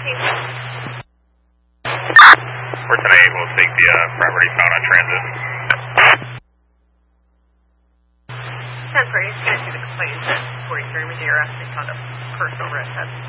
We're 10-8, we'll take the property found on transit. 10-3, it's going to do the complaints at 43 Madeira. They found a person over at 10.